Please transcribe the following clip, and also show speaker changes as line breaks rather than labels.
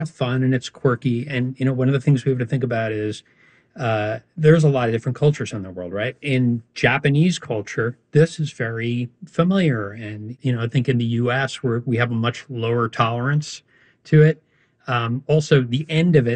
fun and it's quirky. And, one of the things we have to think about is there's a lot of different cultures in the world, right? In Japanese culture, this is very familiar. And, I think in the US, we have a much lower tolerance to it. Also, the end of it